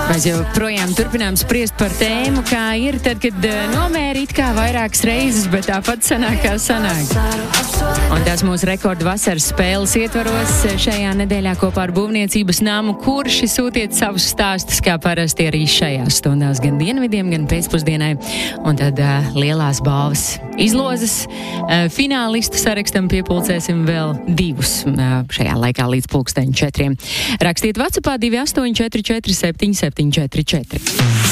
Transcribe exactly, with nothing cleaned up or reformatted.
Mēs joprojām turpinām spriest par tēmu, kā ir tad, kad nomēri it kā vairākas reizes, bet tāpat sanāk, kā sanāk. Un tās mūsu rekordu vasaras spēles ietvaros šajā nedēļā kopā ar Būvniecības namu Kurši sūtiet savus stāstus, kā parasti arī šajās stundās, gan dienvidiem, gan pēcpusdienai. Un tad uh, lielās balvas izlozes. Uh, finālistu sarakstam piepulcēsim vēl divus uh, šajā laikā līdz pulksteņu četriem. Rakstiet WhatsAppā divi astoņi četri četri septiņi septiņi četri četri.